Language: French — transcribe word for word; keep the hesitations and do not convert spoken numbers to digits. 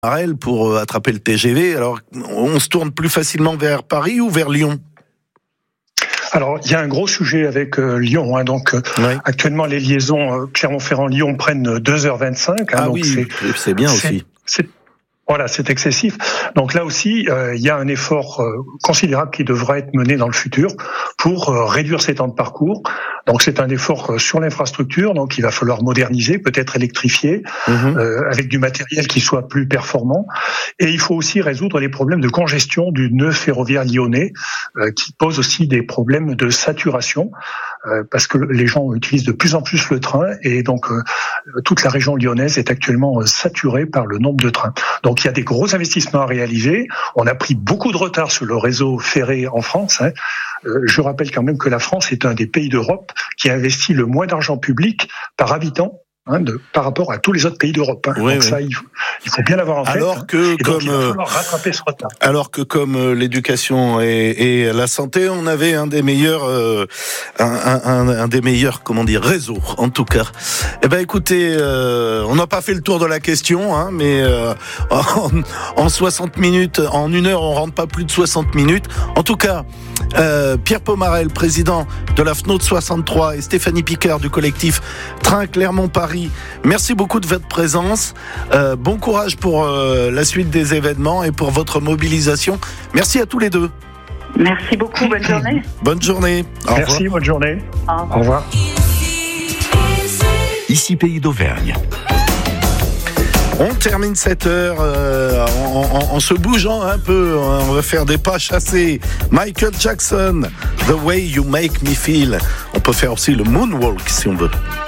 Marel pour attraper le T G V. Alors, on se tourne plus facilement vers Paris ou vers Lyon ? Alors, il y a un gros sujet avec euh, Lyon. Hein, donc, euh, ouais. actuellement, les liaisons euh, Clermont-Ferrand-Lyon prennent deux heures vingt-cinq. Hein, ah donc oui, c'est, c'est bien c'est, aussi. C'est, voilà, c'est excessif. Donc là aussi, euh, il y a un effort euh, considérable qui devra être mené dans le futur pour euh, réduire ces temps de parcours. Donc c'est un effort euh, sur l'infrastructure. Donc il va falloir moderniser, peut-être électrifier, mmh. euh, avec du matériel qui soit plus performant. Et il faut aussi résoudre les problèmes de congestion du nœud ferroviaire lyonnais, euh, qui pose aussi des problèmes de saturation, euh, parce que les gens utilisent de plus en plus le train, et donc euh, toute la région lyonnaise est actuellement euh, saturée par le nombre de trains. Donc il y a des gros investissements à réaliser. On a pris beaucoup de retard sur le réseau ferré en France. Hein. Euh, je rappelle quand même que la France est un des pays d'Europe qui investit le moins d'argent public par habitant hein, de, par rapport à tous les autres pays d'Europe. Hein. Oui, donc oui. ça, il faut, il faut bien l'avoir en tête. Alors que, hein. Et comme, donc, il va falloir rattraper ce retard. Alors que comme euh, l'éducation et, et la santé, on avait un des meilleurs, euh, un, un, un des meilleurs, comment dire, réseaux en tout cas. Eh ben écoutez, euh, on n'a pas fait le tour de la question, hein, mais euh, en, en soixante minutes, en une heure, on rentre pas plus de soixante minutes. En tout cas, euh, Pierre Pomarel, président de la F N O T soixante-trois, et Stéphanie Picard du collectif Train Clermont-Paris, merci beaucoup de votre présence. Euh, bon courage pour euh, la suite des événements et pour votre mobilisation. Merci à tous les deux. Merci beaucoup, bonne journée. Bonne journée. Au Merci, revoir. bonne journée. Au revoir. Au revoir. Ici Pays d'Auvergne. On termine cette heure euh, en, en, en se bougeant un peu. On va faire des pas chassés. Michael Jackson, The Way You Make Me Feel. On peut faire aussi le moonwalk si on veut.